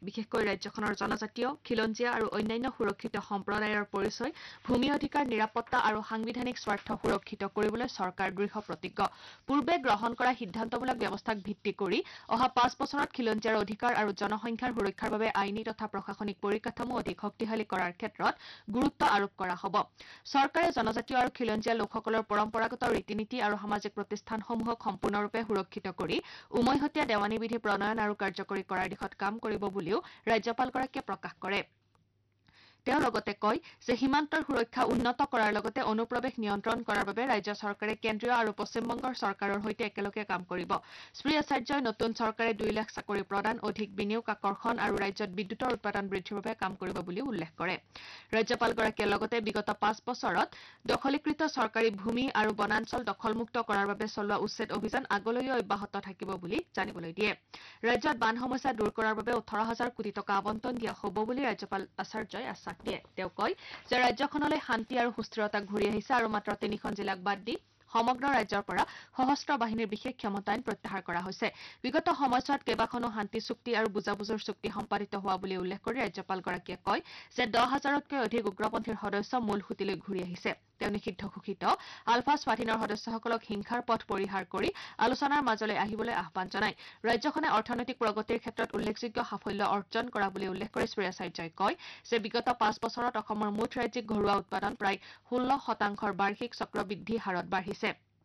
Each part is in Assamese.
বিশেষকৈ ৰাজ্যখনৰ জনজাতীয় খিলঞ্জীয়া আৰু অন্যান্য সুৰক্ষিত সম্প্ৰদায়ৰ পৰিচয় ভূমি অধিকাৰ নিৰাপত্তা আৰু সাংবিধানিক স্বাৰ্থ সুৰক্ষিত কৰিবলৈ চৰকাৰ দৃঢ় প্ৰতিজ্ঞ পূৰ্বে গ্ৰহণ কৰা সিদ্ধান্তমূলক ব্যৱস্থাক ভিত্তি কৰি অহা 5 বছৰত খিলঞ্জীয়াৰ অধিকাৰ আৰু জনসংখ্যাৰ সুৰক্ষাৰ বাবে আইনী তথা প্ৰশাসনিক পৰিকাঠামো অধিক শক্তিশালী কৰাৰ ক্ষেত্ৰত গুৰুত্ব আৰোপ কৰা হ'ব চৰকাৰে জনজাতীয় আৰু খিলঞ্জীয়া লোকসকলৰ পৰম্পৰাগত ৰীতি-নীতি আৰু সামাজিক প্ৰতিষ্ঠানসমূহক সম্পূৰ্ণৰূপে সুৰক্ষিত কৰি উমৈহতীয়া দেৱানী বিধি প্ৰণয়ন আৰু কাৰ্যকৰী কৰাৰ দিশত কাম কৰিব বুলিও ৰাজ্যপালগৰাকীয়ে প্ৰকাশ কৰে তেওঁ লগতে কয় যে সীমান্তৰ সুৰক্ষা উন্নত কৰাৰ লগতে অনুপ্ৰৱেশ নিয়ন্ত্ৰণ কৰাৰ বাবে ৰাজ্য চৰকাৰে কেন্দ্ৰীয় আৰু পশ্চিমবংগৰ চৰকাৰৰ সৈতে একেলগে কাম কৰিব শ্ৰী আচাৰ্যই নতুন চৰকাৰে 2 লাখ চাকৰি প্ৰদান অধিক বিনিয়োগ আকৰ্ষণ আৰু ৰাজ্যত বিদ্যুতৰ উৎপাদন বৃদ্ধিৰ বাবে কাম কৰিব বুলি উল্লেখ কৰে ৰাজ্যপালগৰাকীয়ে লগতে বিগত 5 বছৰত দখলীকৃত চৰকাৰী ভূমি আৰু বনাঞ্চল দখলমুক্ত কৰাৰ বাবে চলোৱা উচ্ছেদ অভিযান আগলৈও অব্যাহত থাকিব বুলি জানিবলৈ দিয়ে ৰাজ্যত বান সমস্যা দূৰ কৰাৰ বাবে 18,000 কোটি টকা আবণ্টন দিয়া হ'ব বুলি ৰাজ্যপাল আচাৰ্যই আশ্বাস দিয়ে তেওঁ কয় যে ৰাজ্যখনলৈ শান্তি আৰু সুস্থিৰতা ঘূৰি আহিছে আৰু মাত্ৰ 3খন জিলাক বাদ দি সমগ্ৰ ৰাজ্যৰ পৰা সশস্ত্ৰ বাহিনীৰ বিশেষ ক্ষমতায়ন প্ৰত্যাহাৰ কৰা হৈছে বিগত সময়ছোৱাত কেইবাখনো শান্তি চুক্তি আৰু বুজাবুজিৰ চুক্তি সম্পাদিত হোৱা বুলি উল্লেখ কৰি ৰাজ্যপালগৰাকীয়ে কয় যে 10,000তকৈ অধিক উগ্ৰপন্থীৰ সদস্য মূল সুতিলৈ ঘূৰি আহিছে তেওঁ নিষিদ্ধ ঘোষিত আলফা স্বাধীনৰ সদস্যসকলক হিংসাৰ পথ পৰিহাৰ কৰি আলোচনাৰ মাজলৈ আহিবলৈ আহ্বান জনায় ৰাজ্যখনে অৰ্থনৈতিক প্ৰগতিৰ ক্ষেত্ৰত উল্লেখযোগ্য সাফল্য অৰ্জন কৰা বুলি উল্লেখ কৰি শ্ৰী আচাৰ্যই কয় যে বিগত 5 বছৰত অসমৰ মুঠ ৰাজ্যিক ঘৰুৱা উৎপাদন প্ৰায় 16% বাৰ্ষিক চক্ৰবৃদ্ধি হাৰত বাঢ়িছে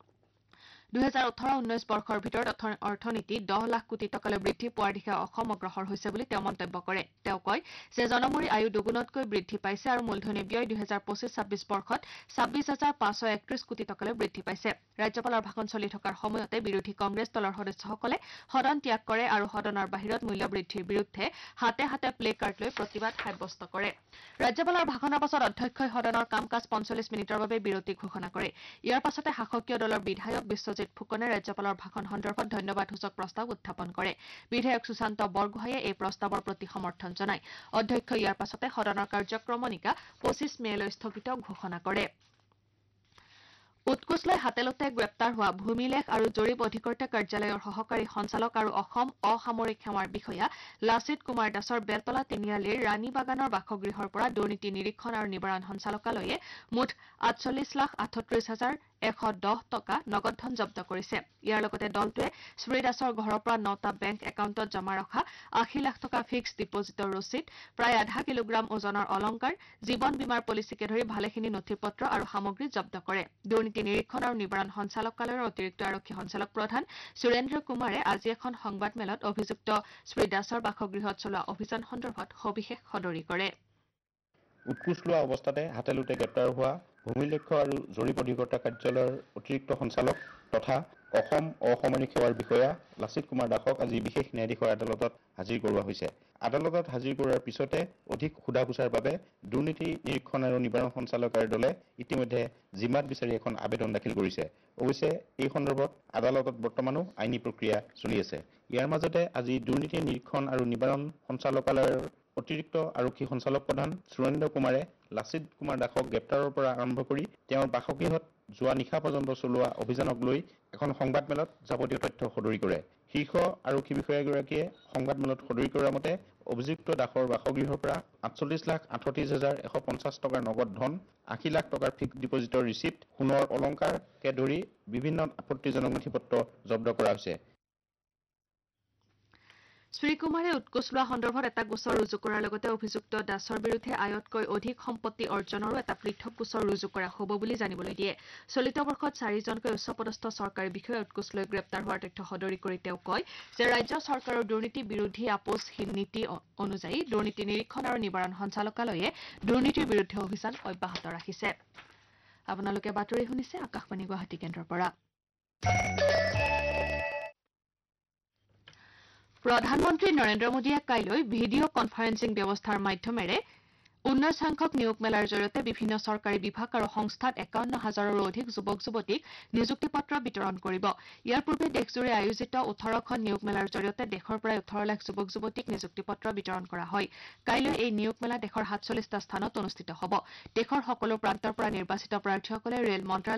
2018-19 বৰ্ষৰ ভিতৰত অৰ্থনীতি 10 লাখ কোটি টকালৈ বৃদ্ধি পোৱাৰ দিশে অসম অগ্ৰসৰ হৈছে বুলি তেওঁ মন্তব্য কৰে তেওঁ কয় যে জনমূৰি আয়ু দুগুণতকৈ বৃদ্ধি পাইছে আৰু মূলধনী ব্যয় 2025-26 বৰ্ষত 26,531 কোটি টকালৈ বৃদ্ধি পাইছে ৰাজ্যপালৰ ভাষণ চলি থকাৰ সময়তে বিৰোধী কংগ্ৰেছ দলৰ সদস্যসকলে সদন ত্যাগ কৰে আৰু সদনৰ বাহিৰত মূল্য বৃদ্ধিৰ বিৰুদ্ধে হাতে হাতে প্লে কাৰ্ড লৈ প্ৰতিবাদ সাব্যস্ত কৰে ৰাজ্যপালৰ ভাষণৰ পাছত অধ্যক্ষই সদনৰ কাম-কাজ 45 মিনিটৰ বাবে বিৰতি ঘোষণা কৰে ইয়াৰ পাছতে শাসকীয় দলৰ বিধায়ক বিশ্বজিৎ ফুকনে ৰাজ্যপালৰ ভাষণ সন্দৰ্ভত ধন্যবাদসূচক প্ৰস্তাৱ উত্থাপন কৰে বিধায়ক সুশান্ত বৰগোহাঁয়ে এই প্ৰস্তাৱৰ প্ৰতি সমৰ্থন জনায় অধ্যক্ষই ইয়াৰ পাছতে সদনৰ কাৰ্যক্ৰমণিকা 25 মেলৈ স্থগিত ঘোষণা কৰে উৎকোচ লৈ হাতেলতে গ্ৰেপ্তাৰ হোৱা ভূমিলেখ আৰু জৰীপ অধিকৰ্তা কাৰ্যালয়ৰ সহকাৰী সঞ্চালক আৰু অসম অসামৰিক সেৱাৰ বিষয়া লাচিত কুমাৰ দাসৰ বেলতলা তিনিআলিৰ ৰাণী বাগানৰ বাসগৃহৰ পৰা দুৰ্নীতি নিৰীক্ষণ আৰু নিবাৰণ সঞ্চালকালয়ে মুঠ 48,38,110 টকা নগদ ধন জব্দ কৰিছে ইয়াৰ লগতে দলটোৱে শ্ৰী দাসৰ ঘৰৰ পৰা 9টা বেংক একাউণ্টত জমা ৰখা 80 লাখ টকা ফিক্সড ডিপজিটৰ ৰচিদ প্ৰায় আধা কিলোগ্ৰাম ওজনৰ অলংকাৰ জীৱন বীমাৰ পলিচিকে ধৰি ভালেখিনি নথিপত্ৰ আৰু সামগ্ৰী জব্দ কৰে দুৰ্নীতি নিৰীক্ষণ আৰু নিবাৰণ সঞ্চালকালয়ৰ অতিৰিক্ত আৰক্ষী সঞ্চালক প্ৰধান সুৰেন্দ্ৰ কুমাৰে আজি এখন সংবাদমেলত অভিযুক্ত শ্ৰী দাসৰ বাসগৃহত চলোৱা অভিযান সন্দৰ্ভত সবিশেষ সদৰি কৰে উৎকোচ লোৱা অৱস্থাতে হাতেলুতে গ্ৰেপ্তাৰ হোৱা ভূমিলেখ্য আৰু জৰীপ অধিকৰ্তা কাৰ্যালয়ৰ অতিৰিক্ত সঞ্চালক তথা অসম অসামৰিক সেৱাৰ বিষয়া লাচিত কুমাৰ দাসক আজি বিশেষ ন্যায়াধীশৰ আদালতত হাজিৰ কৰোৱা হৈছে আদালতত হাজিৰ কৰাৰ পিছতে অধিক সোধা-পোছাৰ বাবে দুৰ্নীতি নিৰীক্ষণ আৰু নিবাৰণ সঞ্চালকালয়ৰ দলে ইতিমধ্যে জিম্মাত বিচাৰি এখন আবেদন দাখিল কৰিছে অৱশ্যে এই সন্দৰ্ভত আদালতত বৰ্তমানো আইনী প্ৰক্ৰিয়া চলি আছে ইয়াৰ মাজতে আজি দুৰ্নীতি নিৰীক্ষণ আৰু নিবাৰণ সঞ্চালকালয়ৰ অতিৰিক্ত আৰক্ষী সঞ্চালক প্ৰধান সুৰেন্দ্ৰ কুমাৰে লাচিত কুমাৰ দাসক গ্ৰেপ্তাৰৰ পৰা আৰম্ভ কৰি তেওঁৰ বাসগৃহত যোৱা নিশা পৰ্যন্ত চলোৱা অভিযানক লৈ এখন সংবাদমেলত যাৱতীয় তথ্য সদৰি কৰে শীৰ্ষ আৰক্ষী বিষয়াগৰাকীয়ে সংবাদমেলত সদৰি কৰা মতে অভিযুক্ত দাসৰ বাসগৃহৰ পৰা 48,38,150 টকাৰ নগদ ধন 80 লাখ টকাৰ ফিক্সড ডিপজিটৰ ৰিচিপ্ট সোণৰ অলংকাৰকে ধৰি বিভিন্ন আপত্তিজনক নথিপত্ৰ জব্দ কৰা হৈছে শ্ৰীকুমাৰে উৎকোচ লোৱা সন্দৰ্ভত এটা গোচৰ ৰুজু কৰাৰ লগতে অভিযুক্ত দাসৰ বিৰুদ্ধে আয়তকৈ অধিক সম্পত্তি অৰ্জনৰো এটা পৃথক গোচৰ ৰুজু কৰা হ'ব বুলি জানিবলৈ দিয়ে চলিত বৰ্ষত 4জনকৈ উচ্চপদস্থ চৰকাৰী বিষয়া উৎকোচ লৈ গ্ৰেপ্তাৰ হোৱাৰ তথ্য সদৰি কৰি তেওঁ কয় যে ৰাজ্য চৰকাৰৰ দুৰ্নীতি বিৰোধী আপোচহীন নীতি অনুযায়ী দুৰ্নীতি নিৰীক্ষণ আৰু নিবাৰণ সঞ্চালকালয়ে দুৰ্নীতিৰ বিৰুদ্ধে অভিযান অব্যাহত ৰাখিছে আপোনালোকে বাতৰি শুনিছে আকাশবাণী গুৱাহাটী কেন্দ্ৰৰ পৰা প্ৰধানমন্ত্ৰী নৰেন্দ্ৰ মোদীয়ে কাইলৈ ভিডিঅ' কনফাৰেন্সিং ব্যৱস্থাৰ মাধ্যমেৰে 19 সংখ্যক নিয়োগ মেলাৰ জৰিয়তে বিভিন্ন চৰকাৰী বিভাগ আৰু সংস্থাত 51,000ৰো অধিক যুৱক-যুৱতীক নিযুক্তি পত্ৰ বিতৰণ কৰিব ইয়াৰ পূৰ্বে দেশজুৰি আয়োজিত 18খন নিয়োগ মেলাৰ জৰিয়তে দেশৰ প্ৰায় 18 লাখ যুৱক-যুৱতীক নিযুক্তি পত্ৰ বিতৰণ কৰা হয় কাইলৈ এই নিয়োগ মেলা দেশৰ 47টা স্থানত অনুষ্ঠিত হ'ব দেশৰ সকলো প্ৰান্তৰ পৰা নিৰ্বাচিত প্ৰাৰ্থীসকলে ৰেল মন্ত্ৰালয়